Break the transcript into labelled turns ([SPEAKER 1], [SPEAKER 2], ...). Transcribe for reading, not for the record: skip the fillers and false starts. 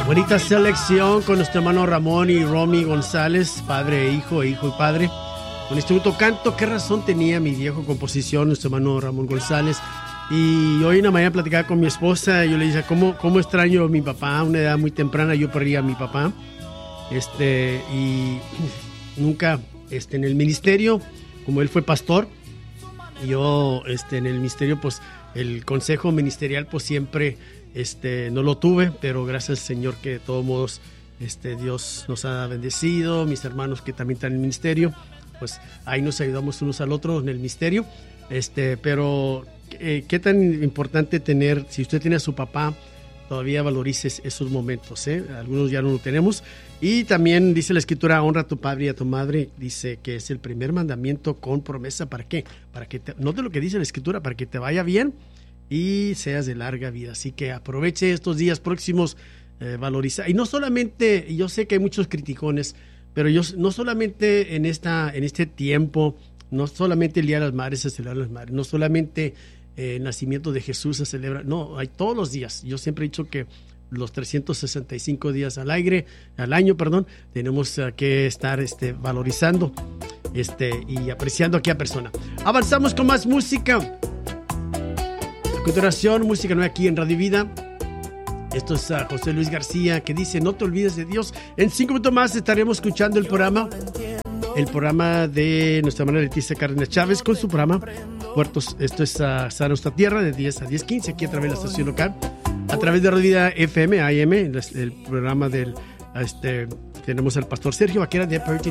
[SPEAKER 1] Bonita selección con nuestro hermano Ramón y Romy González, padre e hijo y padre. Con este último canto, ¿qué razón tenía mi viejo? Composición, nuestro hermano Ramón González. Y hoy en la mañana platicaba con mi esposa, yo le dije, ¿cómo extraño a mi papá? A una edad muy temprana yo perdí a mi papá. Y nunca, en el ministerio, como él fue pastor, yo, en el ministerio, pues, el consejo ministerial, pues, siempre, no lo tuve, pero gracias al Señor que de todos modos, Dios nos ha bendecido, mis hermanos que también están en el ministerio, pues, ahí nos ayudamos unos al otro en el ministerio, pero, ¿qué tan importante tener, si usted tiene a su papá, todavía valorices esos momentos, Algunos ya no lo tenemos. Y también dice la Escritura, honra a tu padre y a tu madre, dice que es el primer mandamiento con promesa. ¿Para qué? Para que note lo que dice la Escritura, para que te vaya bien y seas de larga vida. Así que aproveche estos días próximos, valoriza. Y no solamente, yo sé que hay muchos criticones, pero no solamente en este tiempo, no solamente el Día de las Madres se celebra las madres, no solamente el nacimiento de Jesús se celebra, no, hay todos los días. Yo siempre he dicho que los 365 días al año, tenemos que estar valorizando y apreciando a aquella persona. Avanzamos con más música. A continuación, música nueva aquí en Radio Vida. Esto es José Luis García, que dice, no te olvides de Dios. En 5 minutos más estaremos escuchando el programa de nuestra hermana Leticia Cárdenas Chávez con su programa Puertos. Esto es Sana Nuestra Tierra, de 10 a 10:15, aquí a través de la estación local, a través de Radio Vida FM, AM, el programa del tenemos al pastor Sergio Vaquera de